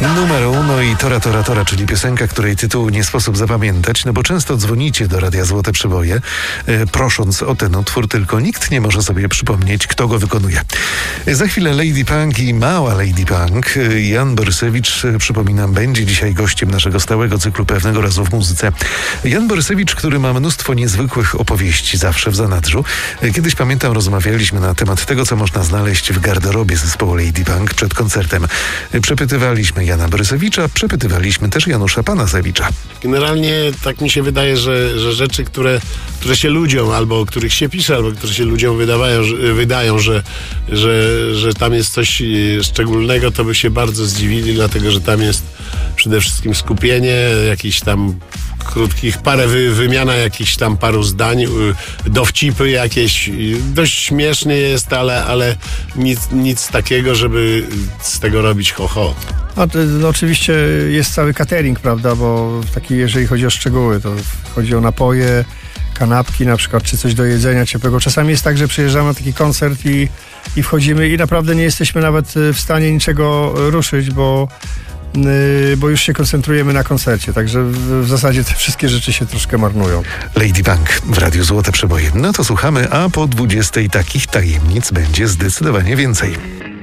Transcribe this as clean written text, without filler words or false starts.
Numero uno i Tora, czyli piosenka, której tytułu nie sposób zapamiętać, no bo często dzwonicie do Radia Złote Przeboje, prosząc o ten utwór, tylko nikt nie może sobie przypomnieć, kto go wykonuje. Za chwilę Lady Punk i mała Lady Punk. Jan Borysewicz, przypominam, będzie dzisiaj gościem naszego stałego cyklu Pewnego razu w muzyce. Jan Borysewicz, który ma mnóstwo niezwykłych opowieści zawsze w zanadrzu. Kiedyś, pamiętam, rozmawialiśmy na temat tego, co można znaleźć w garderobie zespołu Lady Punk przed koncertem. Przepytywaliśmy Jana Borysewicza, przepytywaliśmy też Janusza Panasewicza. Generalnie tak mi się wydaje, że rzeczy, które się ludziom, albo o których się pisze, albo które się ludziom wydają, że tam jest coś szczególnego, to by się bardzo zdziwili, dlatego że tam jest przede wszystkim skupienie, jakiś tam krótkich, wymiana jakichś tam paru zdań, dowcipy jakieś. Dość śmiesznie jest, ale nic takiego, żeby z tego robić ho-ho. No, oczywiście jest cały catering, prawda, bo taki, jeżeli chodzi o szczegóły, to chodzi o napoje, kanapki na przykład, czy coś do jedzenia ciepłego. Czasami jest tak, że przyjeżdżamy na taki koncert i wchodzimy i naprawdę nie jesteśmy nawet w stanie niczego ruszyć, bo już się koncentrujemy na koncercie, także w zasadzie te wszystkie rzeczy się troszkę marnują. Lady Punk w Radiu Złote Przeboje. No to słuchamy, a po 20 takich tajemnic będzie zdecydowanie więcej.